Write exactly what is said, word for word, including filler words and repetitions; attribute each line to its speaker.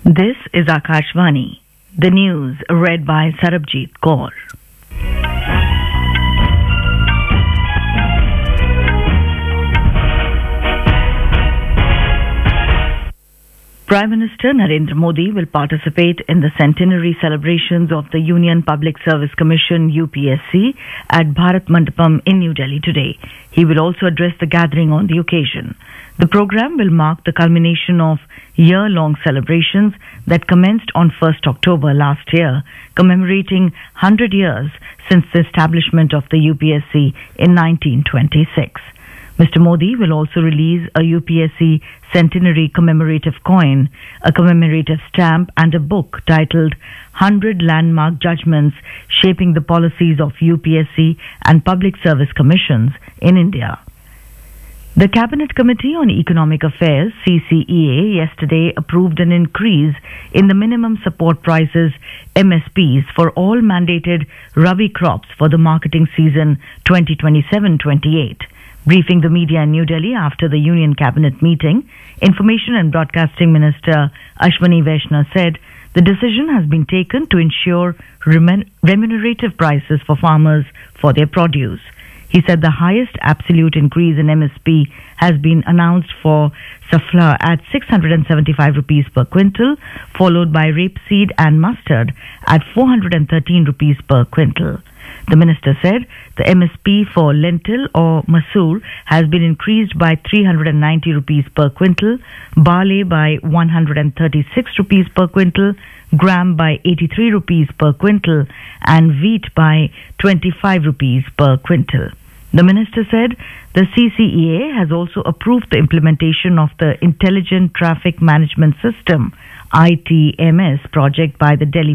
Speaker 1: This is Akashvani. The news read by Sarabjit Kaur. Prime Minister Narendra Modi will participate in the centenary celebrations of the Union Public Service Commission U P S C at Bharat Mandapam in New Delhi today. He will also address the gathering on the occasion. The program will mark the culmination of year-long celebrations that commenced on first October last year, commemorating one hundred years since the establishment of the U P S C in nineteen twenty-six. Mister Modi will also release a U P S C centenary commemorative coin, a commemorative stamp and a book titled one hundred Landmark Judgments Shaping the Policies of U P S C and Public Service Commissions in India. The Cabinet Committee on Economic Affairs, C C E A, yesterday approved an increase in the minimum support prices, M S Ps, for all mandated Rabi crops for the marketing season twenty twenty-seven twenty-eight. Briefing the media in New Delhi after the Union Cabinet meeting, Information and Broadcasting Minister Ashwani Vaishnaw said the decision has been taken to ensure remun- remunerative prices for farmers for their produce. He said the highest absolute increase in M S P has been announced for safflower at six hundred seventy-five rupees per quintal, followed by rapeseed and mustard at four hundred thirteen rupees per quintal. The minister said the M S P for lentil or masoor has been increased by three hundred ninety rupees per quintal, barley by one hundred thirty-six rupees per quintal, gram by eighty-three rupees per quintal, and wheat by twenty-five rupees per quintal. The minister said the C C E A has also approved the implementation of the Intelligent Traffic Management System I T M S project by the Delhi